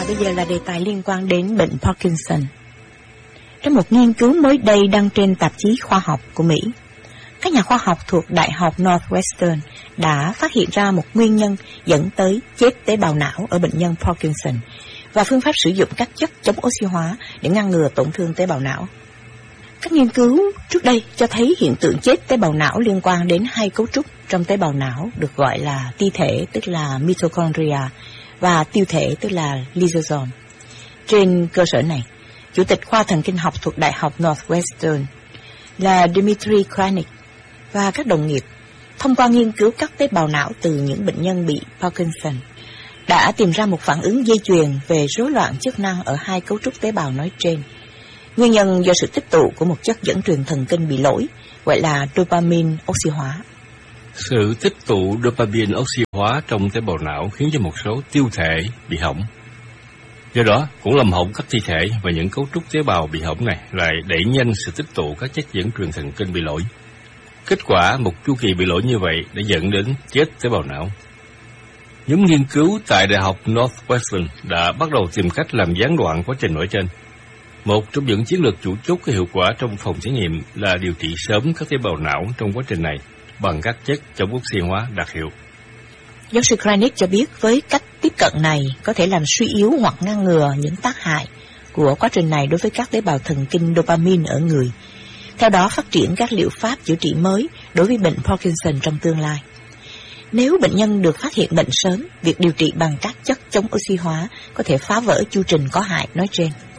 Và bây giờ là đề tài liên quan đến bệnh Parkinson. Trong một nghiên cứu mới đây đăng trên tạp chí khoa học của Mỹ, các nhà khoa học thuộc Đại học Northwestern đã phát hiện ra một nguyên nhân dẫn tới chết tế bào não ở bệnh nhân Parkinson và phương pháp sử dụng các chất chống oxy hóa để ngăn ngừa tổn thương tế bào não. Các nghiên cứu trước đây cho thấy hiện tượng chết tế bào não liên quan đến hai cấu trúc trong tế bào não được gọi là ti thể, tức là mitochondria, và tiêu thể, tức là lysosome. Trên cơ sở này, Chủ tịch khoa thần kinh học thuộc Đại học Northwestern là Dmitry Kranik và các đồng nghiệp, thông qua nghiên cứu các tế bào não từ những bệnh nhân bị Parkinson, đã tìm ra một phản ứng dây chuyền về rối loạn chức năng ở hai cấu trúc tế bào nói trên. Nguyên nhân do sự tích tụ của một chất dẫn truyền thần kinh bị lỗi, gọi là dopamine oxy hóa. Sự tích tụ dopamine oxy hóa trong tế bào não khiến cho một số tiêu thể bị hỏng. Do đó, cũng làm hỏng các thi thể và những cấu trúc tế bào bị hỏng này lại đẩy nhanh sự tích tụ các chất dẫn truyền thần kinh bị lỗi. Kết quả, một chu kỳ bị lỗi như vậy đã dẫn đến chết tế bào não. Nhóm nghiên cứu tại Đại học Northwestern đã bắt đầu tìm cách làm gián đoạn quá trình nói trên. Một trong những chiến lược chủ chốt có hiệu quả trong phòng thí nghiệm là điều trị sớm các tế bào não trong quá trình này bằng các chất chống oxy hóa đặc hiệu. Giáo sư Kranik cho biết với cách tiếp cận này có thể làm suy yếu hoặc ngăn ngừa những tác hại của quá trình này đối với các tế bào thần kinh dopamine ở người. Theo đó, phát triển các liệu pháp chữa trị mới đối với bệnh Parkinson trong tương lai. Nếu bệnh nhân được phát hiện bệnh sớm, việc điều trị bằng các chất chống oxy hóa có thể phá vỡ chu trình có hại nói trên.